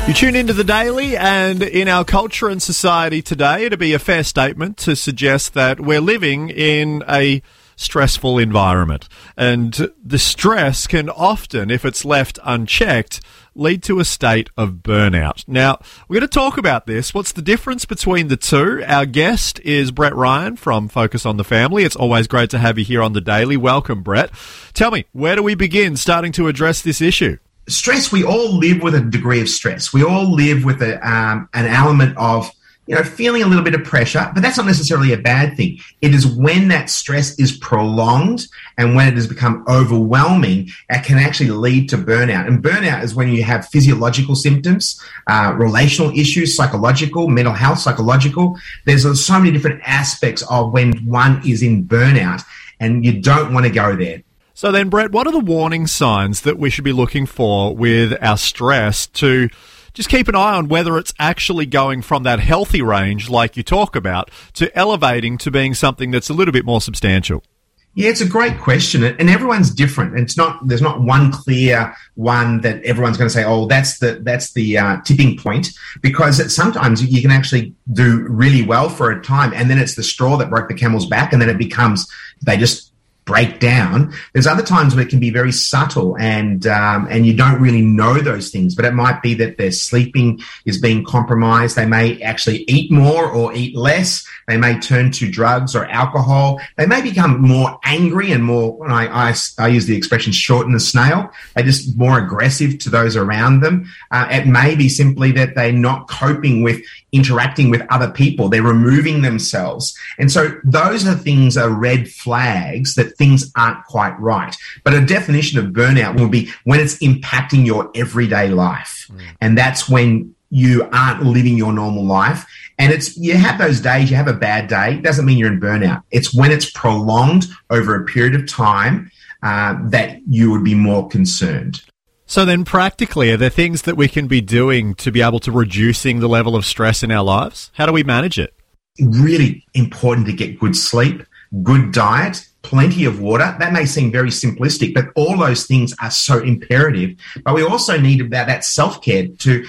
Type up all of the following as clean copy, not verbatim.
You tune into The Daily, and in our culture and society today, it'd be a fair statement to suggest that we're living in a stressful environment. And the stress can often, if it's left unchecked, lead to a state of burnout. Now, we're going to talk about this. What's the difference between the two? Our guest is Brett Ryan from Focus on the Family. It's always great to have you here on The Daily. Welcome, Brett. Tell me, where do we begin starting to address this issue? Stress, we all live with a degree of stress. We all live with an element of, feeling a little bit of pressure, but that's not necessarily a bad thing. It is when that stress is prolonged and when it has become overwhelming, it can actually lead to burnout. And burnout is when you have physiological symptoms, relational issues, psychological, mental health, psychological. There's so many different aspects of when one is in burnout, and you don't want to go there. So then, Brett, what are the warning signs that we should be looking for with our stress to just keep an eye on whether it's actually going from that healthy range, like you talk about, to elevating to being something that's a little bit more substantial? Yeah, it's a great question, and everyone's different. There's not one clear one that everyone's going to say, oh, that's the tipping point, because sometimes you can actually do really well for a time, and then it's the straw that broke the camel's back, and then it becomes they just break down. There's other times where it can be very subtle and you don't really know those things, but it might be that their sleeping is being compromised. They may actually eat more or eat less. They may turn to drugs or alcohol. They may become more angry and more, I use the expression shorten the snail. They're just more aggressive to those around them. It may be simply that they're not coping with interacting with other people. They're removing themselves. And so those are red flags that things aren't quite right. But a definition of burnout will be when it's impacting your everyday life. And that's when you aren't living your normal life. And you have those days, you have a bad day. It doesn't mean you're in burnout. It's when it's prolonged over a period of time that you would be more concerned. So then practically, are there things that we can be doing to be able to reducing the level of stress in our lives? How do we manage it? Really important to get good sleep, good diet, plenty of water. That may seem very simplistic, but all those things are so imperative. But we also need that self-care to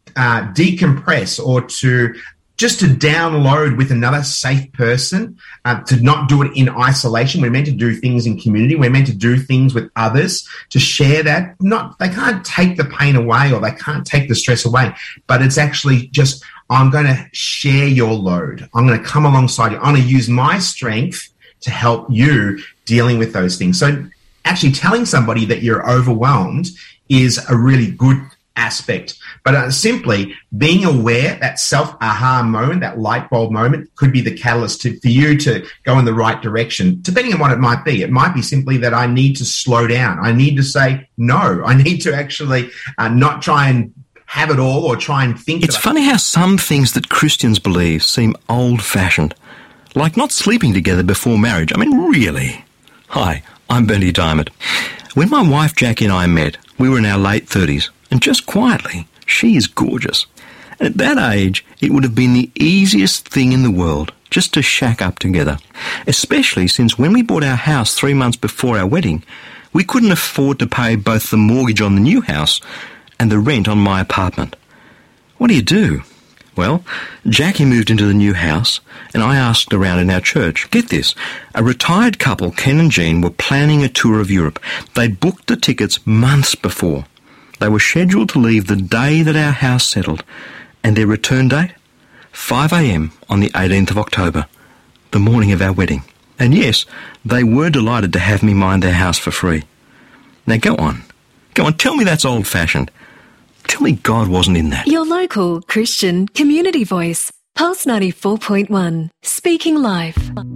decompress or to download with another safe person, to not do it in isolation. We're meant to do things in community. We're meant to do things with others, to share that. They can't take the pain away or they can't take the stress away, but it's actually just, I'm going to share your load. I'm going to come alongside you. I'm going to use my strength to help you dealing with those things. So actually telling somebody that you're overwhelmed is a really good aspect. But simply being aware, that self-aha moment, that light bulb moment could be the catalyst for you to go in the right direction, depending on what it might be. It might be simply that I need to slow down. I need to say no. I need to actually not try and have it all or try and think. It's funny how some things that Christians believe seem old-fashioned, like not sleeping together before marriage. I mean, really? Hi, I'm Bernie Diamond. When my wife Jackie and I met, we were in our late 30s, and just quietly, she is gorgeous. And at that age, it would have been the easiest thing in the world just to shack up together, especially since when we bought our house 3 months before our wedding, we couldn't afford to pay both the mortgage on the new house and the rent on my apartment. What do? Well, Jackie moved into the new house, and I asked around in our church. Get this, a retired couple, Ken and Jean, were planning a tour of Europe. They'd booked the tickets months before. They were scheduled to leave the day that our house settled, and their return date? 5 a.m. on the 18th of October, the morning of our wedding. And yes, they were delighted to have me mind their house for free. Now go on, tell me that's old-fashioned. Tell me God wasn't in that. Your local Christian community voice, Pulse 94.1, speaking live.